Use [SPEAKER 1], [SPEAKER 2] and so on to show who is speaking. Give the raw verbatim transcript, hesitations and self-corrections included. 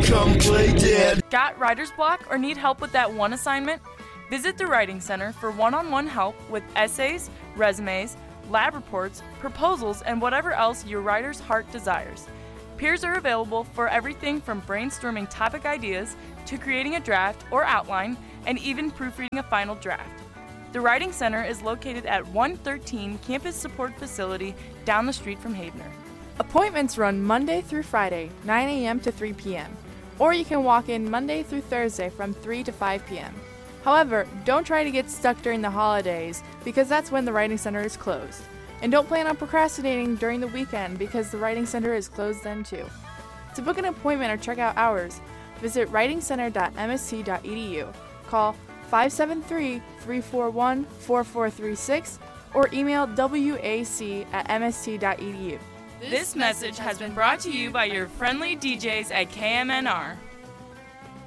[SPEAKER 1] come play dead.
[SPEAKER 2] Got writer's block or need help with that one assignment? Visit the Writing Center for one-on-one help with essays, resumes, lab reports, proposals, and whatever else your writer's heart desires. Peers are available for everything from brainstorming topic ideas to creating a draft or outline and even proofreading a final draft. The Writing Center is located at one thirteen Campus Support Facility down the street from Havener.
[SPEAKER 3] Appointments run Monday through Friday, nine a.m. to three p.m., or you can walk in Monday through Thursday from three to five p.m. However, don't try to get stuck during the holidays because that's when the Writing Center is closed. And don't plan on procrastinating during the weekend because the Writing Center is closed then too. To book an appointment or check out hours, visit writing center dot m s c dot e d u, call five seven three, three four one, four four three six, or email w a c at m s c dot e d u.
[SPEAKER 2] This message has been brought to you by your friendly D Js at K M N R.